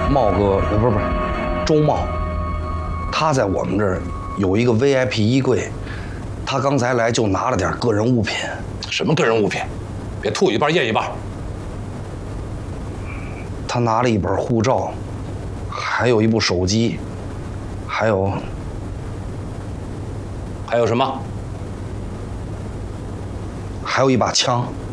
茂哥，不是，周茂，他在我们这儿有一个 VIP 衣柜，他刚才来就拿了点个人物品。 什么个人物品？别吐一半咽一半。 他拿了一本护照，还有一部手机，还有什么？ 还有一把枪。